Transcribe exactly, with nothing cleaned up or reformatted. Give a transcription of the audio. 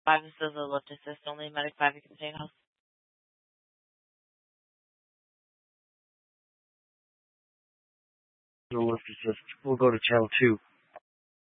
five, this is a lift assist only. Medic five, you can stay in house. The lift assist. We'll go to channel two.